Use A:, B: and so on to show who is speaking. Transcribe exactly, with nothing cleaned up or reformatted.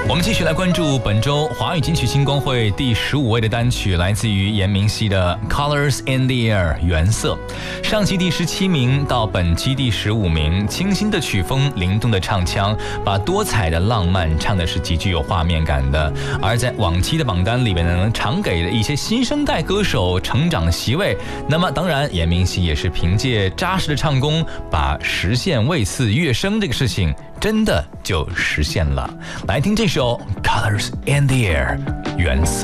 A: 我们继续来关注本周华语金曲新光会第十五位的单曲，来自于严明熙的 Colors in the Air 原色。上期第十七名到本期第十五名，清新的曲风，灵动的唱腔，把多彩的浪漫唱的是极具有画面感的。而在往期的榜单里面呢，常给了一些新生代歌手成长席位。那么当然，严明熙也是凭借扎实的唱功，把实现位次跃升这个事情真的就实现了。来听这首 Colors in the Air 原色。